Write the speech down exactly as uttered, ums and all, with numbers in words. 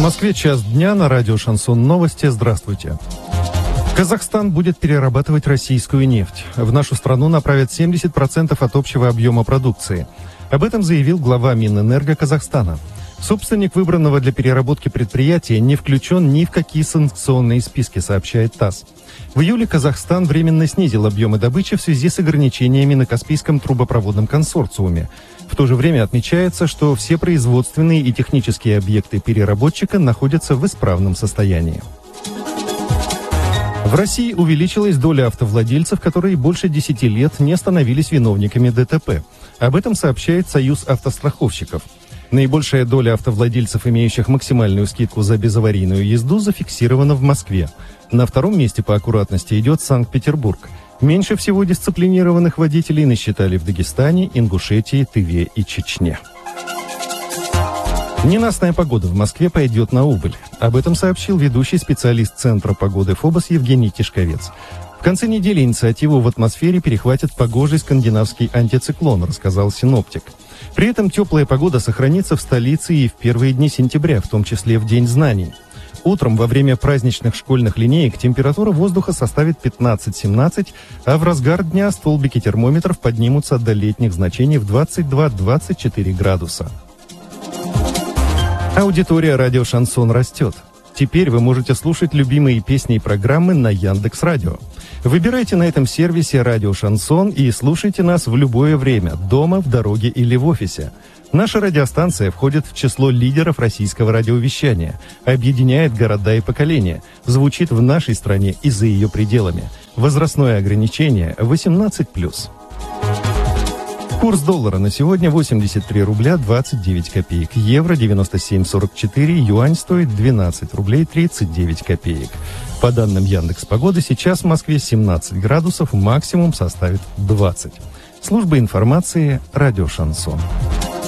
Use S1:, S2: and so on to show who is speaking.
S1: Москве час дня, на радио «Шансон Новости». Здравствуйте. Казахстан будет перерабатывать российскую нефть. В нашу страну направят семьдесят процентов от общего объема продукции. Об этом заявил глава Минэнерго Казахстана. Собственник выбранного для переработки предприятия не включен ни в какие санкционные списки, сообщает ТАСС. В июле Казахстан временно снизил объемы добычи в связи с ограничениями на Каспийском трубопроводном консорциуме. В то же время отмечается, что все производственные и технические объекты переработчика находятся в исправном состоянии. В России увеличилась доля автовладельцев, которые больше десяти лет не становились виновниками ДТП. Об этом сообщает Союз автостраховщиков. Наибольшая доля автовладельцев, имеющих максимальную скидку за безаварийную езду, зафиксирована в Москве. На втором месте по аккуратности идет Санкт-Петербург. Меньше всего дисциплинированных водителей насчитали в Дагестане, Ингушетии, Тыве и Чечне. Ненастная погода в Москве пойдет на убыль. Об этом сообщил ведущий специалист Центра погоды ФОБОС Евгений Тишковец. В конце недели инициативу в атмосфере перехватит погожий скандинавский антициклон, рассказал синоптик. При этом теплая погода сохранится в столице и в первые дни сентября, в том числе в День знаний. Утром во время праздничных школьных линеек температура воздуха составит пятнадцать-семнадцать, а в разгар дня столбики термометров поднимутся до летних значений в двадцать два - двадцать четыре градуса. Аудитория радио «Шансон» растет. Теперь вы можете слушать любимые песни и программы на Яндекс.Радио. Выбирайте на этом сервисе «Радио Шансон» и слушайте нас в любое время, дома, в дороге или в офисе. Наша радиостанция входит в число лидеров российского радиовещания, объединяет города и поколения, звучит в нашей стране и за ее пределами. Возрастное ограничение восемнадцать плюс. Курс доллара на сегодня восемьдесят три рубля двадцать девять копеек, евро девяносто семь сорок четыре, юань стоит двенадцать рублей тридцать девять копеек. По данным Яндекс.Погоды, сейчас в Москве семнадцать градусов, максимум составит двадцать. Служба информации «Радио Шансон».